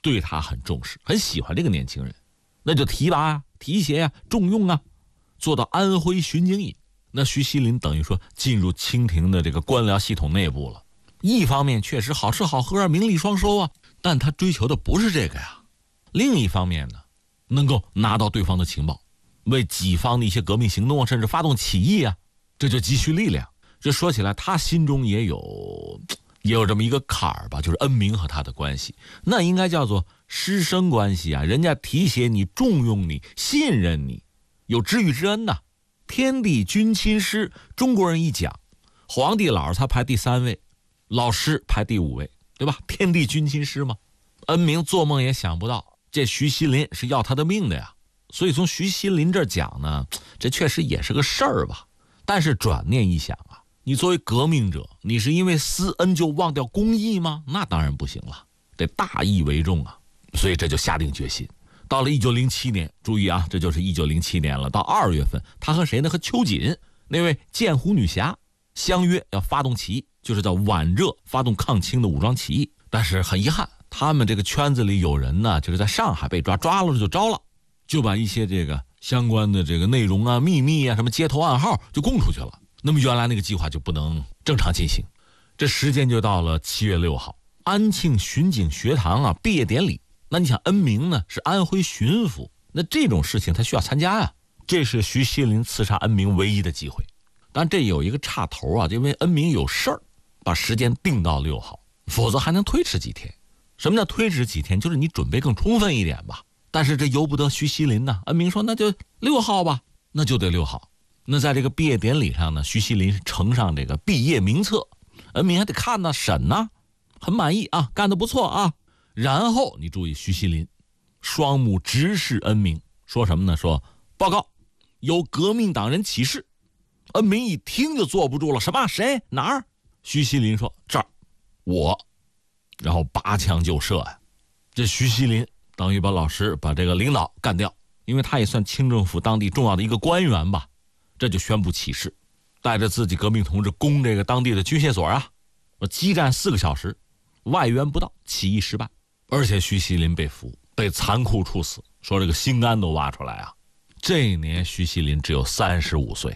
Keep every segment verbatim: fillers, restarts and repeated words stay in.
对他很重视，很喜欢这个年轻人，那就提拔啊、提携啊、重用啊，做到安徽巡警尹。那徐锡麟等于说进入清廷的这个官僚系统内部了。一方面确实好吃好喝啊，名利双收啊，但他追求的不是这个呀。另一方面呢，能够拿到对方的情报，为己方的一些革命行动甚至发动起义啊，这就积蓄力量。这说起来他心中也有也有这么一个坎儿吧，就是恩铭和他的关系，那应该叫做师生关系啊。人家提携你、重用你、信任你，有知遇之恩呐、啊。天地君亲师，中国人一讲，皇帝老他排第三位，老师排第五位，对吧？天地君亲师嘛。恩铭做梦也想不到，这徐锡麟是要他的命的呀。所以从徐锡麟这讲呢，这确实也是个事儿吧。但是转念一想啊，你作为革命者，你是因为私恩就忘掉公义吗？那当然不行了，得大义为重啊。所以这就下定决心。到了一九零七年，注意啊，这就是一九零七年了。到二月份，他和谁呢？和秋瑾那位剑湖女侠相约要发动起义，就是叫皖浙发动抗清的武装起义。但是很遗憾，他们这个圈子里有人呢，就是在上海被抓，抓了就招了，就把一些这个相关的这个内容啊、秘密啊、什么街头暗号就供出去了。那么原来那个计划就不能正常进行。这时间就到了七月六号，安庆巡警学堂啊毕业典礼。那你想恩铭呢是安徽巡抚，那这种事情他需要参加呀、啊，这是徐锡麟刺杀恩铭唯一的机会。但这有一个岔头啊，因为恩铭有事儿，把时间定到六号，否则还能推迟几天。什么叫推迟几天？就是你准备更充分一点吧。但是这由不得徐锡麟呢，恩铭说那就六号吧，那就得六号。那在这个毕业典礼上呢，徐锡麟是呈上这个毕业名册，恩铭还得看呢、审呢，很满意啊，干得不错啊。然后你注意，徐锡麟双目直视恩铭，说什么呢？说报告，有革命党人起事。恩铭一听就坐不住了，什么？谁？哪儿？徐锡麟说这儿，我。然后拔枪就射呀。这徐锡麟等于把老师把这个领导干掉，因为他也算清政府当地重要的一个官员吧。这就宣布起事，带着自己革命同志攻这个当地的军械所啊，激战四个小时，外援不到，起义失败。而且徐锡麟被俘，被残酷处死，说这个心肝都挖出来啊。这一年徐锡麟只有三十五岁。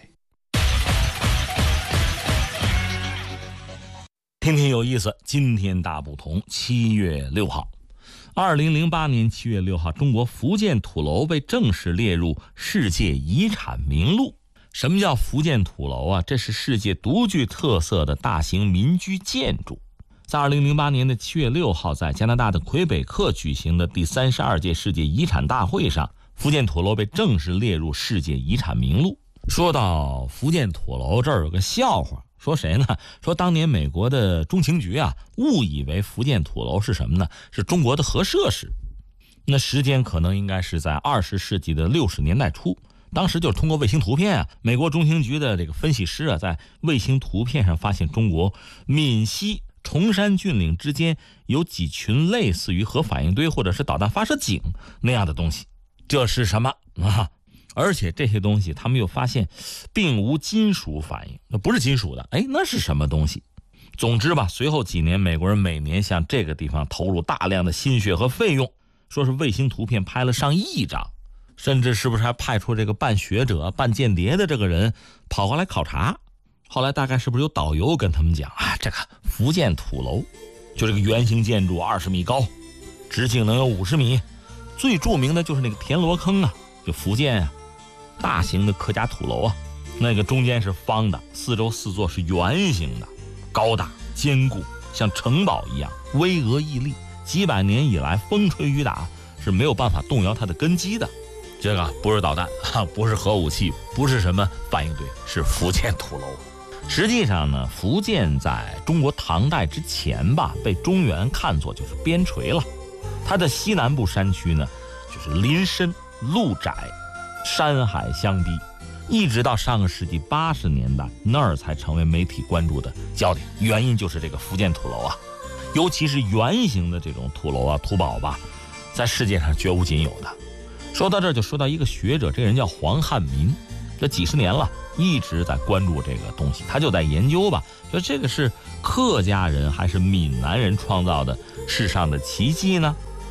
天天有意思，今天大不同。七月六号，二零零八年七月六号，中国福建土楼被正式列入世界遗产名录。什么叫福建土楼啊？这是世界独具特色的大型民居建筑。在二零零八年的七月六号，在加拿大的魁北克举行的第三十二届世界遗产大会上，福建土楼被正式列入世界遗产名录。说到福建土楼，这儿有个笑话，说谁呢？说当年美国的中情局啊，误以为福建土楼是什么呢？是中国的核设施。那时间可能应该是在二十世纪的六十年代初。当时就是通过卫星图片啊，美国中情局的这个分析师啊，在卫星图片上发现中国闽西崇山峻岭之间有几群类似于核反应堆或者是导弹发射井那样的东西，这是什么啊？而且这些东西他们又发现并无金属反应，那不是金属的，哎，那是什么东西？总之吧，随后几年美国人每年向这个地方投入大量的心血和费用，说是卫星图片拍了上亿张，甚至是不是还派出这个半学者半间谍的这个人跑过来考察。后来大概是不是有导游跟他们讲啊，这个福建土楼就这个圆形建筑二十米高，直径能有五十米，最著名的就是那个田螺坑啊，就福建啊大型的客家土楼啊，那个中间是方的，四周四座是圆形的，高大坚固，像城堡一样巍峨屹立，几百年以来风吹雨打是没有办法动摇它的根基的。这个不是导弹，不是核武器，不是什么反应堆，是福建土楼。实际上呢，福建在中国唐代之前吧，被中原看作就是边陲了。它的西南部山区呢，就是林深路窄，山海相逼，一直到上个世纪八十年代，那儿才成为媒体关注的焦点。原因就是这个福建土楼啊，尤其是圆形的这种土楼啊、土堡吧，在世界上绝无仅有的。说到这儿就说到一个学者，这个人叫黄汉民，这几十年了一直在关注这个东西，他就在研究吧，说这个是客家人还是闽南人创造的世上的奇迹呢？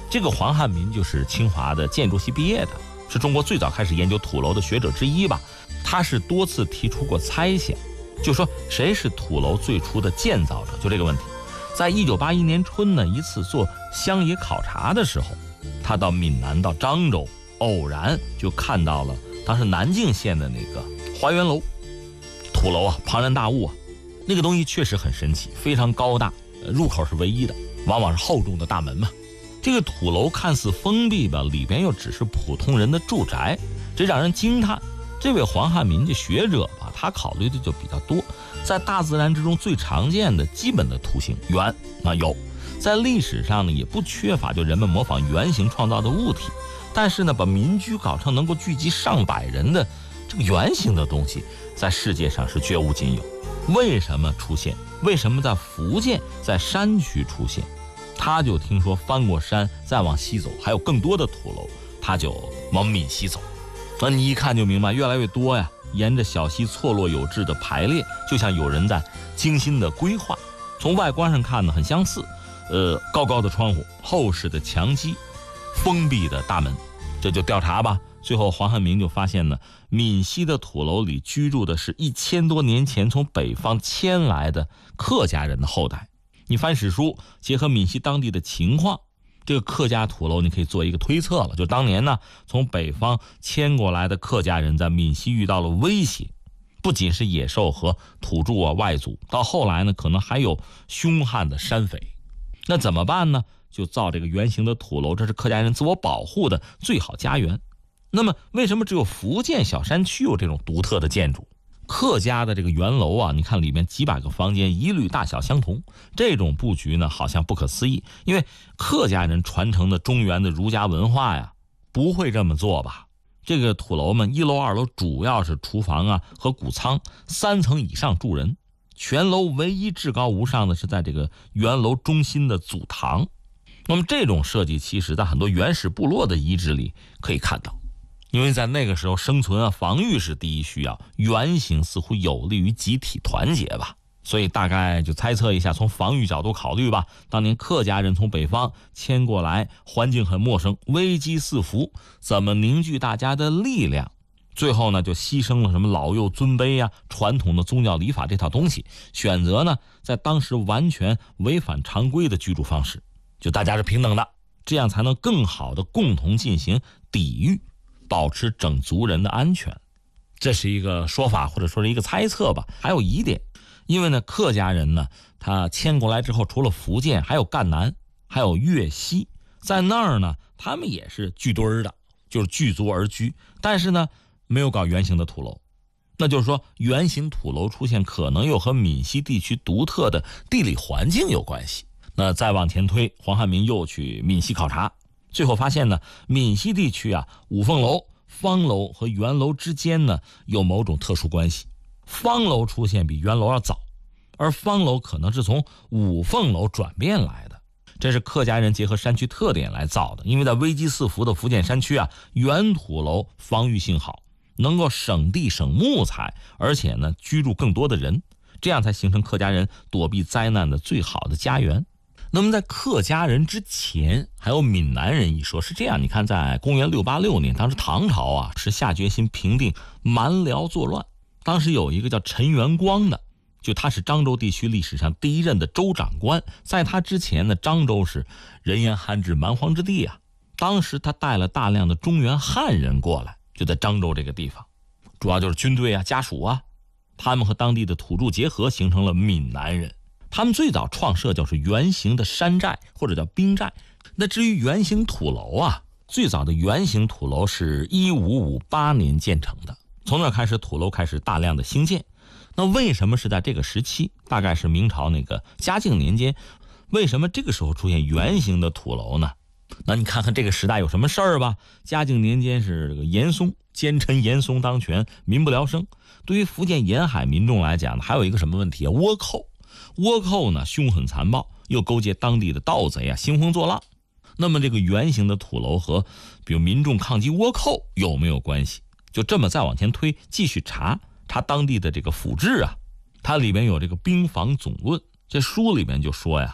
这个黄汉民就是清华的建筑系毕业的，是中国最早开始研究土楼的学者之一吧。他是多次提出过猜想，就说谁是土楼最初的建造者，就这个问题。在一九八一年春呢，一次做乡野考察的时候，他到闽南到漳州，偶然就看到了当时南靖县的那个花园楼土楼啊，庞然大物啊，那个东西确实很神奇，非常高大，入口是唯一的，往往是厚重的大门嘛。这个土楼看似封闭吧，里边又只是普通人的住宅，这让人惊叹。这位黄汉民这学者吧，他考虑的就比较多，在大自然之中最常见的基本的图形圆啊有，在历史上呢也不缺乏就人们模仿圆形创造的物体，但是呢把民居搞成能够聚集上百人的这个圆形的东西，在世界上是绝无仅有。为什么出现？为什么在福建在山区出现？他就听说翻过山再往西走还有更多的土楼，他就往闽西走。那你一看就明白，越来越多呀，沿着小溪错落有致的排列，就像有人在精心的规划。从外观上看呢很相似，呃，高高的窗户，厚实的墙基，封闭的大门。这就调查吧，最后黄汉民就发现呢，闽西的土楼里居住的是一千多年前从北方迁来的客家人的后代。你翻史书，结合闽西当地的情况，这个客家土楼你可以做一个推测了，就当年呢从北方迁过来的客家人在闽西遇到了威胁，不仅是野兽和土著啊外族，到后来呢可能还有凶悍的山匪。那怎么办呢？就造这个圆形的土楼，这是客家人自我保护的最好家园。那么为什么只有福建小山区有这种独特的建筑？客家的这个圆楼啊，你看里面几百个房间一律大小相同，这种布局呢好像不可思议，因为客家人传承的中原的儒家文化呀，不会这么做吧。这个土楼们一楼二楼主要是厨房啊和谷仓，三层以上住人，全楼唯一至高无上的是在这个圆楼中心的祖堂。那么这种设计其实在很多原始部落的遗址里可以看到，因为在那个时候生存啊防御是第一需要，圆形似乎有利于集体团结吧。所以大概就猜测一下，从防御角度考虑吧，当年客家人从北方迁过来，环境很陌生，危机四伏，怎么凝聚大家的力量？最后呢就牺牲了什么老幼尊卑啊，传统的宗教礼法这套东西，选择呢在当时完全违反常规的居住方式，就大家是平等的，这样才能更好的共同进行抵御，保持整族人的安全。这是一个说法，或者说是一个猜测吧。还有疑点，因为呢客家人呢他迁过来之后，除了福建还有赣南还有粤西，在那儿呢他们也是聚堆儿的，就是聚族而居，但是呢没有搞圆形的土楼。那就是说圆形土楼出现可能又和闽西地区独特的地理环境有关系。那再往前推，黄汉民又去闽西考察，最后发现呢闽西地区啊五凤楼、方楼和圆楼之间呢有某种特殊关系，方楼出现比圆楼要早，而方楼可能是从五凤楼转变来的。这是客家人结合山区特点来造的，因为在危机四伏的福建山区啊，圆土楼防御性好，能够省地省木材，而且呢居住更多的人，这样才形成客家人躲避灾难的最好的家园。那么在客家人之前还有闽南人一说，是这样，你看在公元六八六年，当时唐朝啊是下决心平定蛮辽作乱，当时有一个叫陈元光的，就他是漳州地区历史上第一任的州长官，在他之前呢漳州是人烟罕至蛮荒之地啊，当时他带了大量的中原汉人过来，就在漳州这个地方，主要就是军队啊家属啊，他们和当地的土著结合，形成了闽南人。他们最早创设就是圆形的山寨或者叫兵寨。那至于圆形土楼啊，最早的圆形土楼是一五五八年建成的，从那开始土楼开始大量的兴建。那为什么是在这个时期，大概是明朝那个嘉靖年间，为什么这个时候出现圆形的土楼呢？那你看看这个时代有什么事儿吧。嘉靖年间是这个严嵩，奸臣严嵩当权，民不聊生。对于福建沿海民众来讲，还有一个什么问题啊？倭寇。倭寇呢凶狠残暴，又勾结当地的盗贼啊，兴风作浪。那么这个圆形的土楼和比如民众抗击倭寇有没有关系？就这么再往前推，继续查查当地的这个府志啊，它里面有这个兵防总论，这书里面就说呀，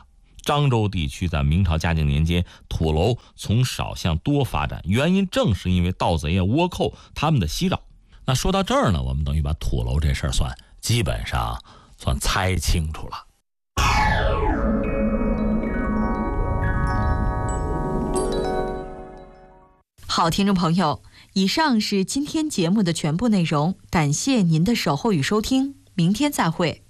漳州地区在明朝嘉靖年间土楼从少向多发展，原因正是因为盗贼啊、倭寇他们的袭扰。那说到这儿呢，我们等于把土楼这事儿算基本上算猜清楚了。 好，听众朋友，以上是今天节目的全部内容，感谢您的守候与收听，明天再会。